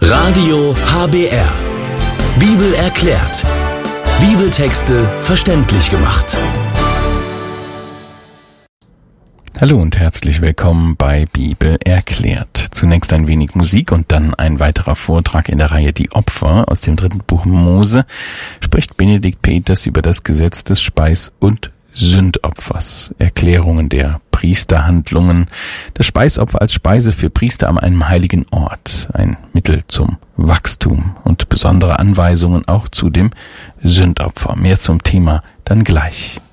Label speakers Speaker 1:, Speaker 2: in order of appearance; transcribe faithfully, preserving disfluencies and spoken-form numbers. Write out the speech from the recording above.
Speaker 1: Radio H B R. Bibel erklärt. Bibeltexte verständlich gemacht.
Speaker 2: Hallo und herzlich willkommen bei Bibel erklärt. Zunächst ein wenig Musik und dann ein weiterer Vortrag in der Reihe Die Opfer aus dem dritten Buch Mose. Spricht Benedikt Peters über das Gesetz des Speis- und Sündopfers, Erklärungen der Priesterhandlungen, das Speisopfer als Speise für Priester an einem heiligen Ort, ein Mittel zum Wachstum und besondere Anweisungen auch zu dem Sündopfer. Mehr zum Thema dann gleich.